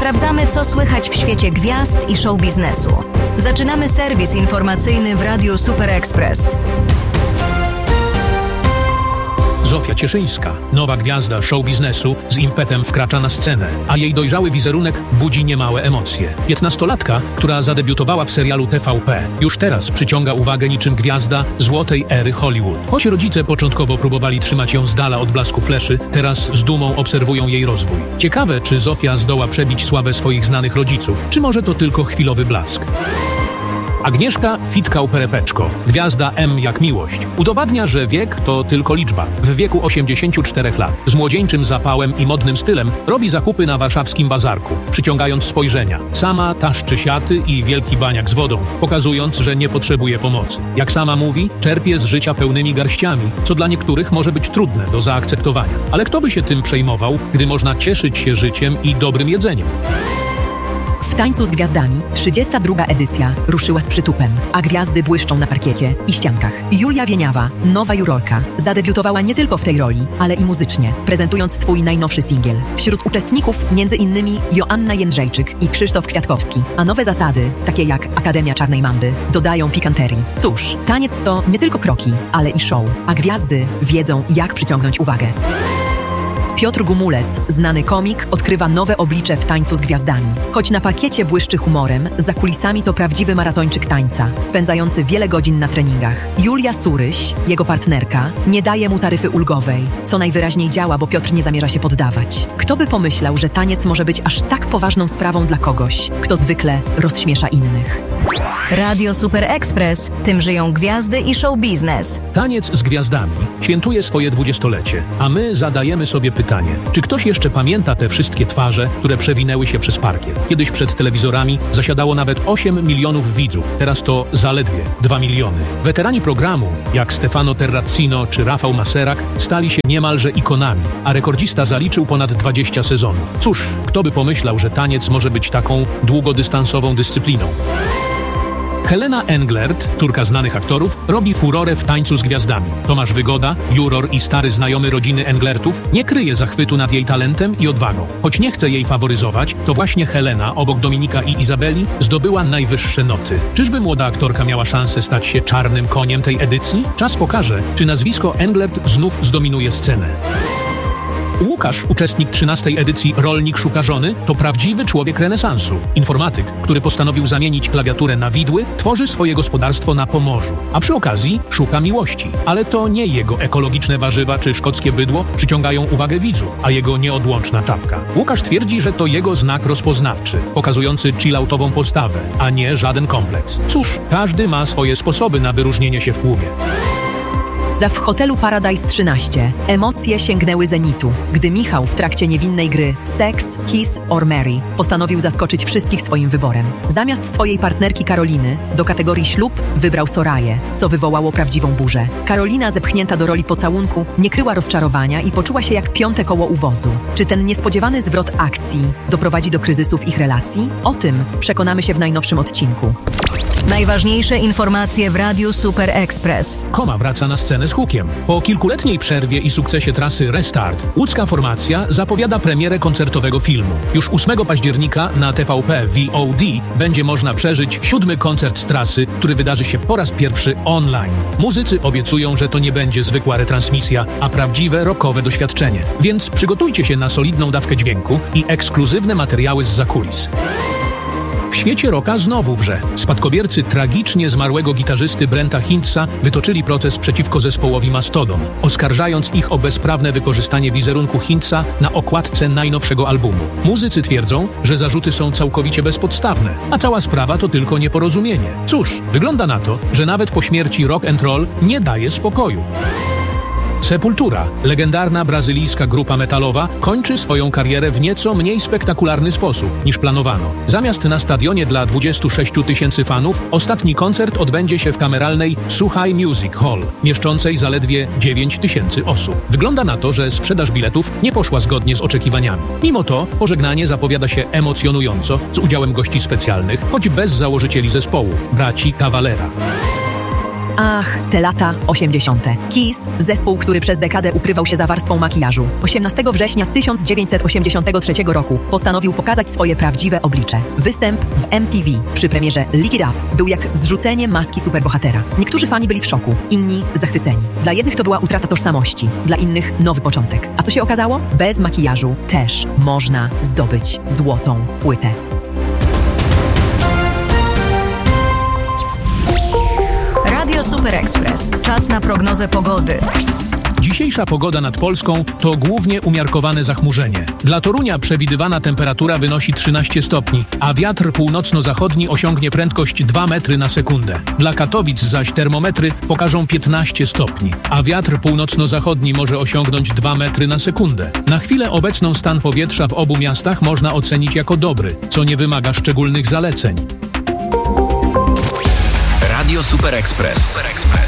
Sprawdzamy, co słychać w świecie gwiazd i show biznesu. Zaczynamy serwis informacyjny w Radiu Super Express. Zofia Cieszyńska, nowa gwiazda show biznesu, z impetem wkracza na scenę, a jej dojrzały wizerunek budzi niemałe emocje. 15-latka, która zadebiutowała w serialu TVP, już teraz przyciąga uwagę niczym gwiazda złotej ery Hollywood. Choć rodzice początkowo próbowali trzymać ją z dala od blasku fleszy, teraz z dumą obserwują jej rozwój. Ciekawe, czy Zofia zdoła przebić sławę swoich znanych rodziców, czy może to tylko chwilowy blask. Agnieszka Fitkał-Perepeczko, gwiazda M jak miłość, udowadnia, że wiek to tylko liczba. W wieku 84 lat, z młodzieńczym zapałem i modnym stylem, robi zakupy na warszawskim bazarku, przyciągając spojrzenia. Sama taszczy siaty i wielki baniak z wodą, pokazując, że nie potrzebuje pomocy. Jak sama mówi, czerpie z życia pełnymi garściami, co dla niektórych może być trudne do zaakceptowania. Ale kto by się tym przejmował, gdy można cieszyć się życiem i dobrym jedzeniem? W Tańcu z Gwiazdami 32. edycja ruszyła z przytupem, a gwiazdy błyszczą na parkiecie i ściankach. Julia Wieniawa, nowa jurorka, zadebiutowała nie tylko w tej roli, ale i muzycznie, prezentując swój najnowszy singiel. Wśród uczestników m.in. Joanna Jędrzejczyk i Krzysztof Kwiatkowski, a nowe zasady, takie jak Akademia Czarnej Mamby, dodają pikanterii. Cóż, taniec to nie tylko kroki, ale i show, a gwiazdy wiedzą, jak przyciągnąć uwagę. Piotr Gumulec, znany komik, odkrywa nowe oblicze w Tańcu z Gwiazdami. Choć na parkiecie błyszczy humorem, za kulisami to prawdziwy maratończyk tańca, spędzający wiele godzin na treningach. Julia Suryś, jego partnerka, nie daje mu taryfy ulgowej, co najwyraźniej działa, bo Piotr nie zamierza się poddawać. Kto by pomyślał, że taniec może być aż tak poważną sprawą dla kogoś, kto zwykle rozśmiesza innych. Radio Super Express, tym żyją gwiazdy i show biznes. Taniec z Gwiazdami świętuje swoje 20-lecie, a my zadajemy sobie pytanie, czy ktoś jeszcze pamięta te wszystkie twarze, które przewinęły się przez parkiet? Kiedyś przed telewizorami zasiadało nawet 8 milionów widzów, teraz to zaledwie 2 miliony. Weterani programu, jak Stefano Terracino czy Rafał Maserak, stali się niemalże ikonami, a rekordzista zaliczył ponad 20 sezonów. Cóż, kto by pomyślał, że taniec może być taką długodystansową dyscypliną? Helena Englert, córka znanych aktorów, robi furorę w Tańcu z Gwiazdami. Tomasz Wygoda, juror i stary znajomy rodziny Englertów, nie kryje zachwytu nad jej talentem i odwagą. Choć nie chce jej faworyzować, to właśnie Helena, obok Dominika i Izabeli, zdobyła najwyższe noty. Czyżby młoda aktorka miała szansę stać się czarnym koniem tej edycji? Czas pokaże, czy nazwisko Englert znów zdominuje scenę. Łukasz, uczestnik 13. edycji Rolnik szuka żony, to prawdziwy człowiek renesansu. Informatyk, który postanowił zamienić klawiaturę na widły, tworzy swoje gospodarstwo na Pomorzu, a przy okazji szuka miłości. Ale to nie jego ekologiczne warzywa czy szkockie bydło przyciągają uwagę widzów, a jego nieodłączna czapka. Łukasz twierdzi, że to jego znak rozpoznawczy, pokazujący chilloutową postawę, a nie żaden kompleks. Cóż, każdy ma swoje sposoby na wyróżnienie się w tłumie. W hotelu Paradise 13 emocje sięgnęły zenitu, gdy Michał w trakcie niewinnej gry Sex, Kiss or Marry postanowił zaskoczyć wszystkich swoim wyborem. Zamiast swojej partnerki Karoliny do kategorii ślub wybrał Soraję, co wywołało prawdziwą burzę. Karolina, zepchnięta do roli pocałunku, nie kryła rozczarowania i poczuła się jak piąte koło u wozu. Czy ten niespodziewany zwrot akcji doprowadzi do kryzysu w ich relacji? O tym przekonamy się w najnowszym odcinku. Najważniejsze informacje w Radiu Super Express. Koma wraca na scenę z hukiem. Po kilkuletniej przerwie i sukcesie trasy Restart, łódzka formacja zapowiada premierę koncertowego filmu. Już 8 października na TVP VOD będzie można przeżyć 7. koncert z trasy, który wydarzy się po raz pierwszy online. Muzycy obiecują, że to nie będzie zwykła retransmisja, a prawdziwe rockowe doświadczenie. Więc przygotujcie się na solidną dawkę dźwięku i ekskluzywne materiały z zakulis. W świecie rocka znowu wrze. Spadkobiercy tragicznie zmarłego gitarzysty Brenta Hintza wytoczyli proces przeciwko zespołowi Mastodon, oskarżając ich o bezprawne wykorzystanie wizerunku Hintza na okładce najnowszego albumu. Muzycy twierdzą, że zarzuty są całkowicie bezpodstawne, a cała sprawa to tylko nieporozumienie. Cóż, wygląda na to, że nawet po śmierci rock and roll nie daje spokoju. Sepultura, legendarna brazylijska grupa metalowa, kończy swoją karierę w nieco mniej spektakularny sposób niż planowano. Zamiast na stadionie dla 26 000 fanów, ostatni koncert odbędzie się w kameralnej Słuchaj Music Hall, mieszczącej zaledwie 9 000 osób. Wygląda na to, że sprzedaż biletów nie poszła zgodnie z oczekiwaniami. Mimo to pożegnanie zapowiada się emocjonująco, z udziałem gości specjalnych, choć bez założycieli zespołu, braci Cavalera. Ach, te lata 80. Kiss, zespół, który przez dekadę ukrywał się za warstwą makijażu. 18 września 1983 roku postanowił pokazać swoje prawdziwe oblicze. Występ w MTV przy premierze Lick It Up był jak zrzucenie maski superbohatera. Niektórzy fani byli w szoku, inni zachwyceni. Dla jednych to była utrata tożsamości, dla innych nowy początek. A co się okazało? Bez makijażu też można zdobyć złotą płytę. Radio Super Express. Czas na prognozę pogody. Dzisiejsza pogoda nad Polską to głównie umiarkowane zachmurzenie. Dla Torunia przewidywana temperatura wynosi 13 stopni, a wiatr północno-zachodni osiągnie prędkość 2 metry na sekundę. Dla Katowic zaś termometry pokażą 15 stopni, a wiatr północno-zachodni może osiągnąć 2 metry na sekundę. Na chwilę obecną stan powietrza w obu miastach można ocenić jako dobry, co nie wymaga szczególnych zaleceń. Radio Super Express.